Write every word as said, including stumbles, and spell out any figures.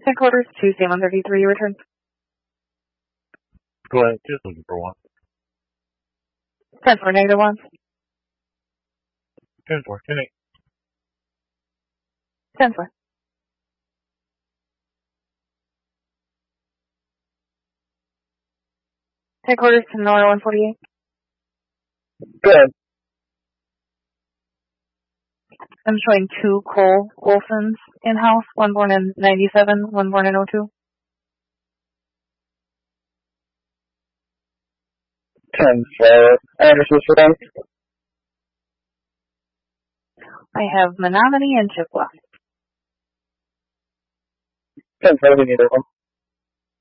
Headquarters, Tuesday, one thirty-three, return. Go ahead, just looking for one. ten four, negative one. ten four, ten eight. ten four. Headquarters to Nora one forty-eight. Good. I'm showing two Cole Wolfens in-house, one born in ninety-seven, one born in oh two. ten four. Anderson for them. I have Menominee and Chippewa. ten four, we need them.